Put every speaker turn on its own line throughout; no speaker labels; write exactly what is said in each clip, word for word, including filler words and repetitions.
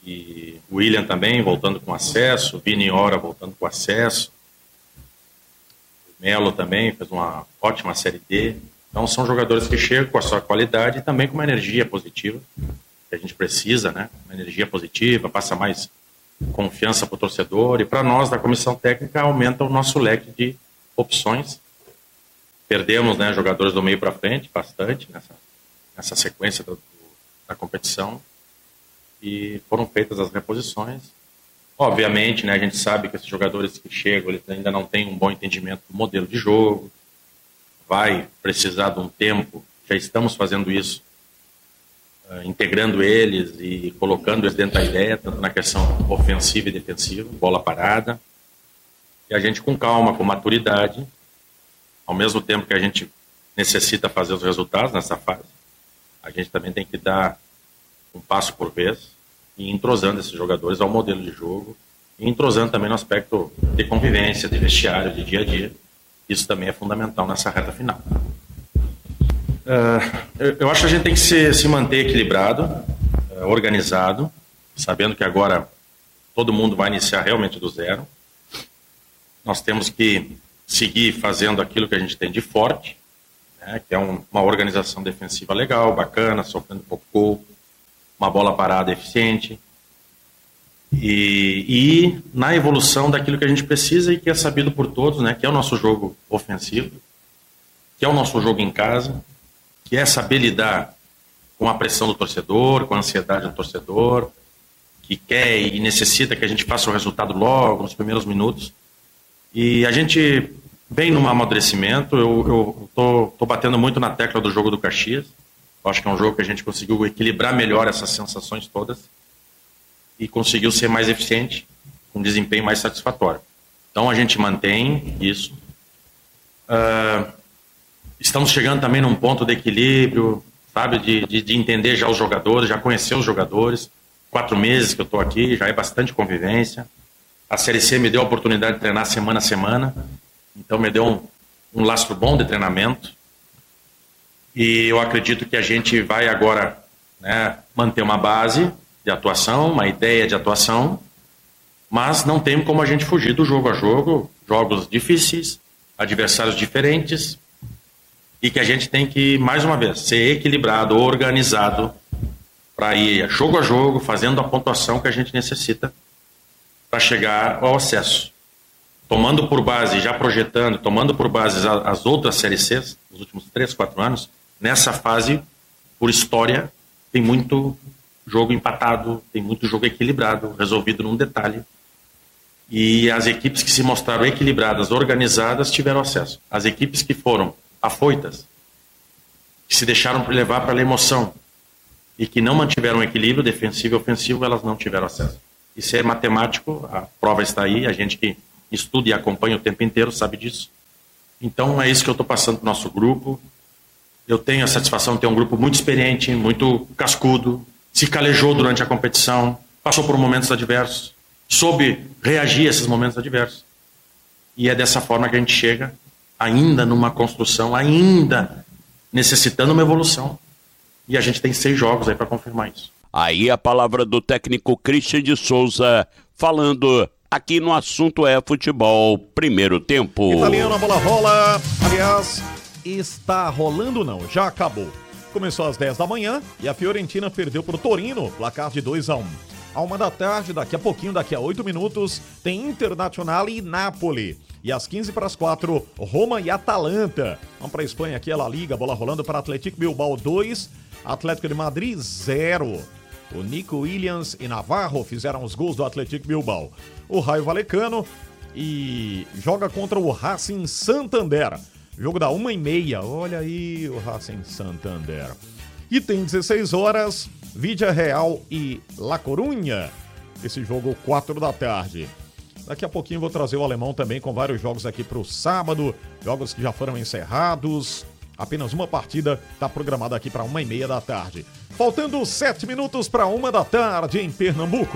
E o William também voltando com acesso, o Vini Ora voltando com acesso, o Melo também fez uma ótima Série D. Então são jogadores que chegam com a sua qualidade e também com uma energia positiva, que a gente precisa, né? Uma energia positiva, passa mais confiança para o torcedor, e para nós da comissão técnica aumenta o nosso leque de opções. Perdemos, né, jogadores do meio para frente, bastante, nessa, nessa sequência do, da competição, e foram feitas as reposições. Obviamente, né, a gente sabe que esses jogadores que chegam, eles ainda não têm um bom entendimento do modelo de jogo, vai precisar de um tempo, já estamos fazendo isso, uh, integrando eles e colocando eles dentro da ideia, tanto na questão ofensiva e defensiva, bola parada, e a gente com calma, com maturidade, ao mesmo tempo que a gente necessita fazer os resultados nessa fase, a gente também tem que dar um passo por vez e entrosando esses jogadores ao modelo de jogo e entrosando também no aspecto de convivência, de vestiário, de dia a dia. Isso também é fundamental nessa reta final. Uh, eu, eu acho que a gente tem que se, se manter equilibrado, uh, organizado, sabendo que agora todo mundo vai iniciar realmente do zero. Nós temos que seguir fazendo aquilo que a gente tem de forte, né, que é um, uma organização defensiva legal, bacana, sofrendo pouco gol, uma bola parada eficiente, e, e na evolução daquilo que a gente precisa e que é sabido por todos, né, que é o nosso jogo ofensivo, que é o nosso jogo em casa, que é saber lidar com a pressão do torcedor, com a ansiedade do torcedor, que quer e necessita que a gente faça o resultado logo, nos primeiros minutos. E a gente vem num amadurecimento. Eu, eu tô, tô batendo muito na tecla do jogo do Caxias. Eu acho que é um jogo que a gente conseguiu equilibrar melhor essas sensações todas e conseguiu ser mais eficiente, com um desempenho mais satisfatório. Então a gente mantém isso. Uh, estamos chegando também num ponto de equilíbrio, sabe, de, de, de entender já os jogadores, já conhecer os jogadores. Quatro meses que eu estou aqui, já é bastante convivência. A Série C me deu a oportunidade de treinar semana a semana, então me deu um, um lastro bom de treinamento. E eu acredito que a gente vai agora, né, manter uma base de atuação, uma ideia de atuação, mas não tem como a gente fugir do jogo a jogo, jogos difíceis, adversários diferentes, e que a gente tem que, mais uma vez, ser equilibrado, organizado, para ir jogo a jogo, fazendo a pontuação que a gente necessita para chegar ao acesso. Tomando por base, já projetando, tomando por base as outras Séries C, nos últimos três, quatro anos, nessa fase, por história, tem muito jogo empatado, tem muito jogo equilibrado, resolvido num detalhe. E as equipes que se mostraram equilibradas, organizadas, tiveram acesso. As equipes que foram afoitas, que se deixaram levar pela emoção e que não mantiveram o equilíbrio defensivo e ofensivo, elas não tiveram acesso. Isso é matemático, a prova está aí, a gente que estuda e acompanha o tempo inteiro sabe disso. Então é isso que eu estou passando para o nosso grupo. Eu tenho a satisfação de ter um grupo muito experiente, muito cascudo, se calejou durante a competição, passou por momentos adversos, soube reagir a esses momentos adversos. E é dessa forma que a gente chega, ainda numa construção, ainda necessitando uma evolução. E a gente tem seis jogos aí para confirmar isso.
Aí a palavra do técnico Christian de Souza, falando aqui no Assunto é Futebol, primeiro tempo.
Italiano, a bola rola, aliás, está rolando não, já acabou. Começou às dez da manhã e a Fiorentina perdeu para o Torino, placar de dois a um. À uma da tarde, daqui a pouquinho, daqui a oito minutos, tem Internazionale e Napoli. E às quinze para as quatro, Roma e Atalanta. Vamos para a Espanha aqui, a La Liga, bola rolando para Atlético Bilbao dois, Atlético de Madrid zero. O Nico Williams e Navarro fizeram os gols do Atlético Bilbao. O Raio Vallecano e joga contra o Racing Santander. Jogo da uma e meia. Olha aí o Racing Santander. E tem dezesseis horas, Vídea Real e La Coruña. Esse jogo quatro da tarde. Daqui a pouquinho vou trazer o alemão também com vários jogos aqui para o sábado. Jogos que já foram encerrados. Apenas uma partida está programada aqui para uma e meia da tarde. Faltando sete minutos para uma da tarde em Pernambuco.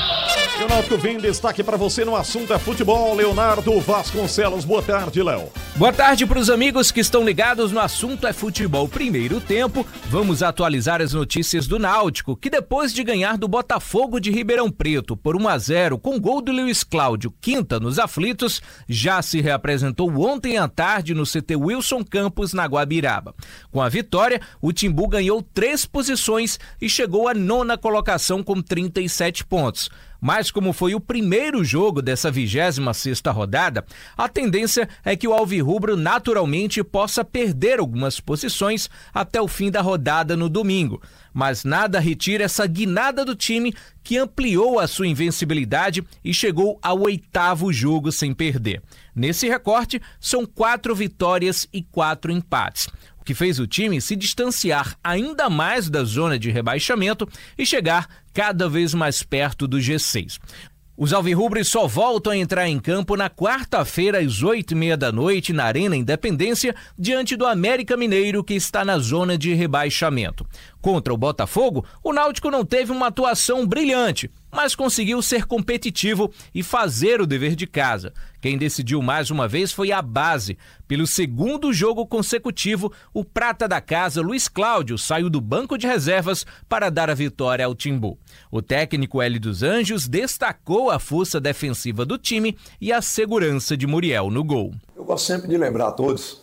E o Náutico vem em destaque para você no Assunto é Futebol. Leonardo Vasconcelos, boa tarde, Léo.
Boa tarde para os amigos que estão ligados no assunto é futebol. Primeiro tempo, vamos atualizar as notícias do Náutico, que depois de ganhar do Botafogo de Ribeirão Preto por um a zero com gol do Luiz Cláudio, quinta nos aflitos, já se reapresentou ontem à tarde no C T Wilson Campos, na Guabiraba. Com a vitória, o Timbu ganhou três posições e chegou à nona colocação com trinta e sete pontos. Mas como foi o primeiro jogo dessa vigésima sexta rodada, a tendência é que o alvirrubro naturalmente possa perder algumas posições até o fim da rodada no domingo. Mas nada retira essa guinada do time que ampliou a sua invencibilidade e chegou ao oitavo jogo sem perder. Nesse recorte, são quatro vitórias e quatro empates, o que fez o time se distanciar ainda mais da zona de rebaixamento e chegar cada vez mais perto do G seis. Os alvirrubros só voltam a entrar em campo na quarta-feira às oito e meia da noite na Arena Independência, diante do América Mineiro, que está na zona de rebaixamento. Contra o Botafogo, o Náutico não teve uma atuação brilhante, mas conseguiu ser competitivo e fazer o dever de casa. Quem decidiu mais uma vez foi a base. Pelo segundo jogo consecutivo, o prata da casa, Luiz Cláudio, saiu do banco de reservas para dar a vitória ao Timbu. O técnico Hélio dos Anjos destacou a força defensiva do time e a segurança de Muriel no gol.
Eu gosto sempre de lembrar a todos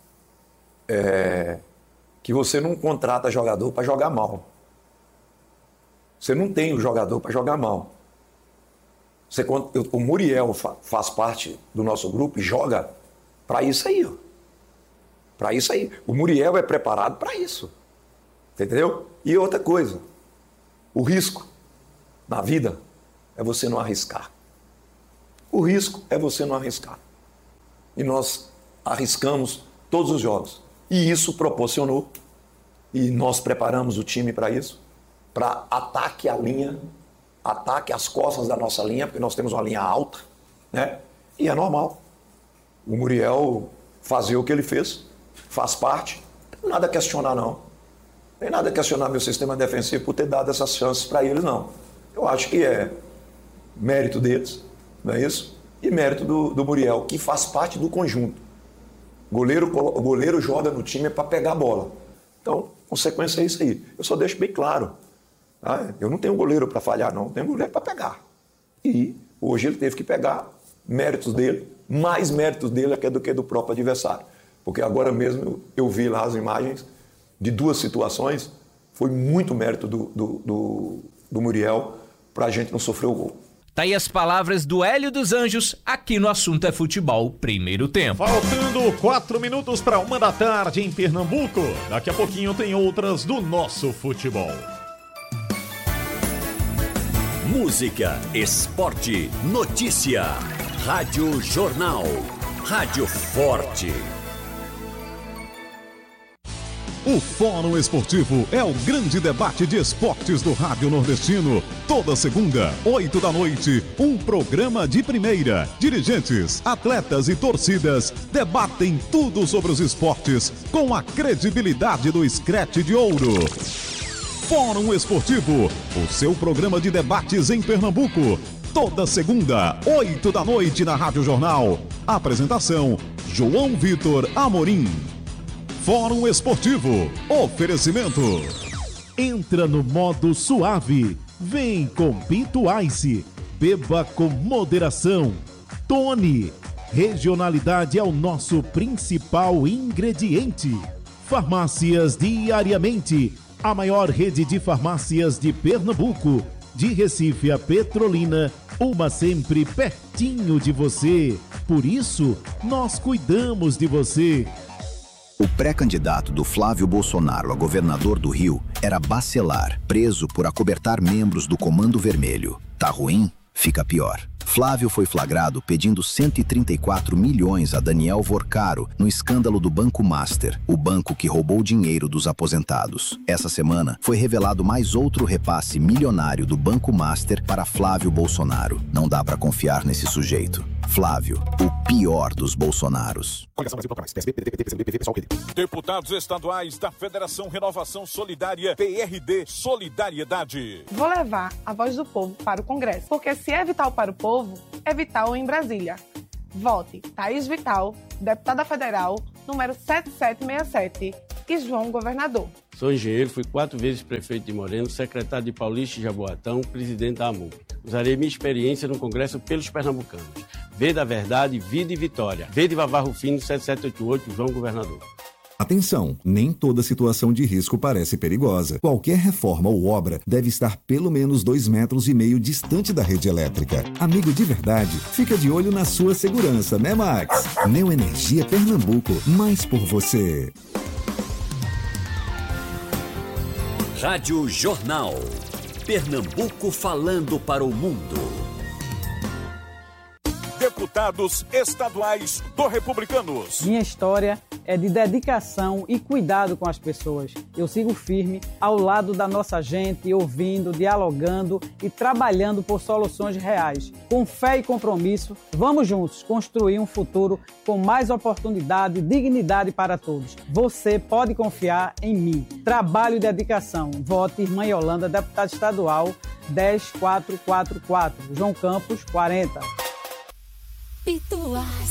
é, que você não contrata jogador para jogar mal. Você não tem o jogador para jogar mal. Você, o Muriel faz parte do nosso grupo e joga para isso aí. Para isso aí. O Muriel é preparado para isso. Entendeu? E outra coisa, o risco na vida é você não arriscar. O risco é você não arriscar. E nós arriscamos todos os jogos. E isso proporcionou, e nós preparamos o time para isso, para ataque à linha, ataque às costas da nossa linha, porque nós temos uma linha alta, né? E é normal. O Muriel fazer o que ele fez, faz parte, não tem nada a questionar não. Não tem nada a questionar meu sistema defensivo por ter dado essas chances para eles, não. Eu acho que é mérito deles, não é isso? E mérito do, do Muriel, que faz parte do conjunto. O goleiro, o goleiro joga no time para pegar a bola. Então, consequência é isso aí. Eu só deixo bem claro. Tá? Eu não tenho goleiro para falhar, não. Eu tenho goleiro para pegar. E hoje ele teve que pegar méritos dele, mais méritos dele do que do próprio adversário. Porque agora mesmo eu, eu vi lá as imagens de duas situações, foi muito mérito do, do, do, do Muriel para a gente não sofrer o gol.
Tá aí as palavras do Hélio dos Anjos, aqui no Assunto é Futebol, primeiro tempo.
Faltando quatro minutos para uma da tarde em Pernambuco. Daqui a pouquinho tem outras do nosso futebol.
Música, esporte, notícia. Rádio Jornal. Rádio Forte.
O Fórum Esportivo é o grande debate de esportes do Rádio Nordestino. Toda segunda, oito da noite, um programa de primeira. Dirigentes, atletas e torcidas debatem tudo sobre os esportes com a credibilidade do Scratch de Ouro. Fórum Esportivo, o seu programa de debates em Pernambuco. Toda segunda, oito da noite na Rádio Jornal. Apresentação, João Vitor Amorim. Fórum Esportivo. Oferecimento. Entra no modo suave. Vem com Pinto Ice. Beba com moderação. Tony. Regionalidade é o nosso principal ingrediente. Farmácias Diariamente. A maior rede de farmácias de Pernambuco. De Recife a Petrolina. Uma sempre pertinho de você. Por isso, nós cuidamos de você.
O pré-candidato do Flávio Bolsonaro a governador do Rio era Bacelar, preso por acobertar membros do Comando Vermelho. Tá ruim? Fica pior. Flávio foi flagrado pedindo cento e trinta e quatro milhões a Daniel Vorcaro no escândalo do Banco Master, o banco que roubou dinheiro dos aposentados. Essa semana foi revelado mais outro repasse milionário do Banco Master para Flávio Bolsonaro. Não dá pra confiar nesse sujeito. Flávio, o pior dos Bolsonaros.
Deputados estaduais da Federação Renovação Solidária, P R D Solidariedade.
Vou levar a voz do povo para o Congresso, porque se é vital para o povo, é vital em Brasília. Vote Thaís Vital, deputada federal, número sete sete seis sete, e João Governador.
Sou engenheiro, fui quatro vezes prefeito de Moreno, secretário de Paulista e Jaboatão, presidente da AMUP. Usarei minha experiência no Congresso pelos pernambucanos. V da Verdade, Vida e Vitória. V de Vavá Rufino, sete sete oito oito, João Governador.
Atenção, nem toda situação de risco parece perigosa. Qualquer reforma ou obra deve estar pelo menos dois metros e meio distante da rede elétrica. Amigo de verdade, fica de olho na sua segurança, né, Max? Neoenergia Pernambuco, mais por você.
Rádio Jornal. Pernambuco falando para o mundo.
Deputados estaduais do Republicanos.
Minha história é de dedicação e cuidado com as pessoas. Eu sigo firme ao lado da nossa gente, ouvindo, dialogando e trabalhando por soluções reais. Com fé e compromisso, vamos juntos construir um futuro com mais oportunidade e dignidade para todos. Você pode confiar em mim. Trabalho e dedicação. Vote Irmã Yolanda, deputada estadual, dez quatro quatro quatro. João Campos, quarenta.
Pituás.